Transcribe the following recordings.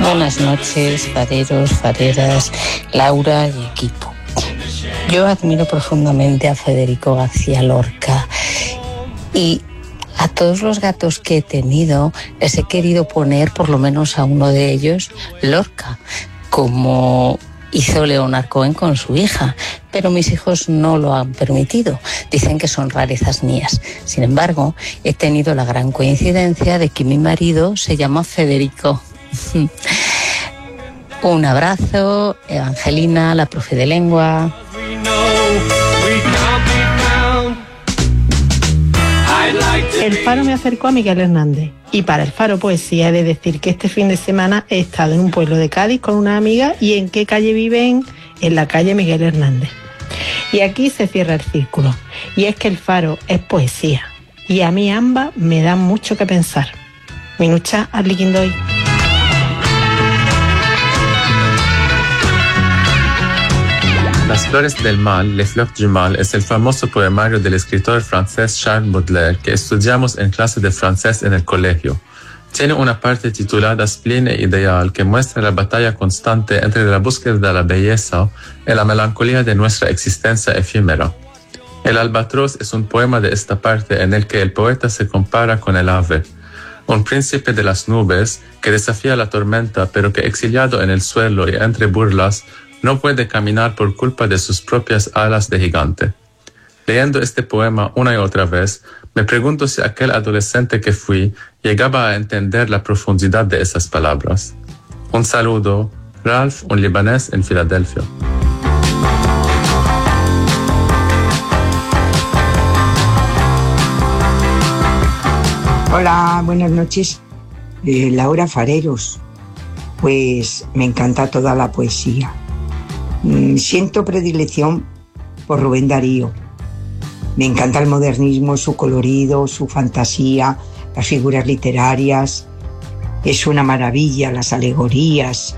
Buenas noches, fareros, fareras, Laura y equipo. Yo admiro profundamente a Federico García Lorca y a todos los gatos que he tenido les he querido poner, por lo menos a uno de ellos, Lorca, como hizo Leonard Cohen con su hija, pero mis hijos no lo han permitido. Dicen que son rarezas mías. Sin embargo, he tenido la gran coincidencia de que mi marido se llama Federico. Un abrazo, Evangelina, la profe de lengua. El Faro me acercó a Miguel Hernández y para el Faro Poesía he de decir que este fin de semana he estado en un pueblo de Cádiz con una amiga. ¿Y en qué calle viven? En la calle Miguel Hernández. Y aquí se cierra el círculo, y es que el Faro es poesía y a mí ambas me dan mucho que pensar. Minucha Arliquindoy. Las flores del mal, Les Fleurs du Mal, es el famoso poemario del escritor francés Charles Baudelaire que estudiamos en clase de francés en el colegio. Tiene una parte titulada Spleen e Ideal que muestra la batalla constante entre la búsqueda de la belleza y la melancolía de nuestra existencia efímera. El albatros es un poema de esta parte en el que el poeta se compara con el ave, un príncipe de las nubes que desafía la tormenta pero que exiliado en el suelo y entre burlas no puede caminar por culpa de sus propias alas de gigante. Leyendo este poema una y otra vez, me pregunto si aquel adolescente que fui llegaba a entender la profundidad de esas palabras. Un saludo, Ralph, un libanés en Filadelfia. Hola, buenas noches. Laura Fareros. Pues me encanta toda la poesía. Siento predilección por Rubén Darío. Me encanta el modernismo, su colorido, su fantasía, las figuras literarias. Es una maravilla las alegorías,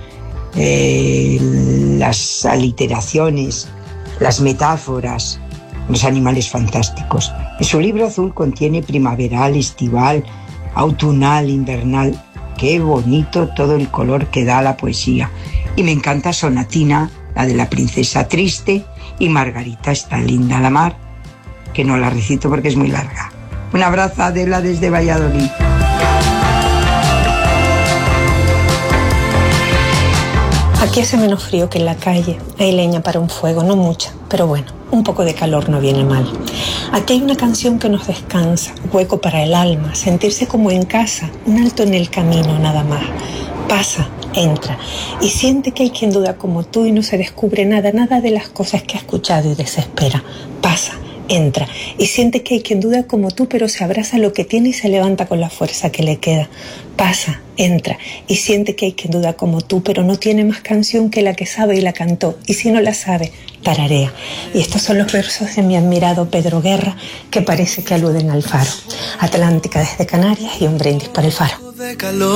las aliteraciones, las metáforas, los animales fantásticos. En su libro azul contiene primaveral, estival, autumnal, invernal. Qué bonito todo el color que da la poesía. Y me encanta Sonatina, la de la princesa triste, y Margarita está linda la mar, que no la recito porque es muy larga. Un abrazo, Adela, desde Valladolid. Aquí hace menos frío que en la calle. Hay leña para un fuego, no mucha, pero bueno, un poco de calor no viene mal. Aquí hay una canción que nos descansa, hueco para el alma, sentirse como en casa, un alto en el camino nada más. Pasa, entra y siente que hay quien duda como tú y no se descubre nada de las cosas que ha escuchado y desespera. Pasa, entra y siente que hay quien duda como tú, pero se abraza lo que tiene y se levanta con la fuerza que le queda. Pasa, entra y siente que hay quien duda como tú, pero no tiene más canción que la que sabe y la cantó, y si no la sabe, tararea. Y estos son los versos de mi admirado Pedro Guerra, que parece que aluden al Faro. Atlántica desde Canarias y un brindis para el Faro.